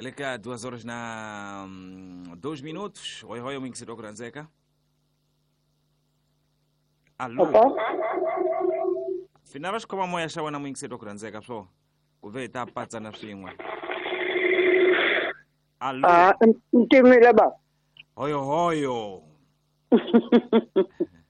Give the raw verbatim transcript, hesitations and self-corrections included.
Leka duas horas na um, dois minutos. Oi, oi, o Mixi do Granzeca. Alô? Okay. Finavas kama moya shawa na Mixi do Granzeca, so. Kuveta patsa na swingwa. Alô? Ah, ntimile ba? Hoyo, hoyo.